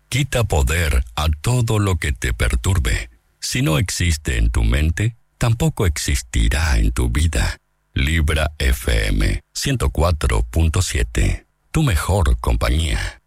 Quita poder a todo lo que te perturbe. Si no existe en tu mente, tampoco existirá en tu vida. Libra FM 104.7. Tu mejor compañía.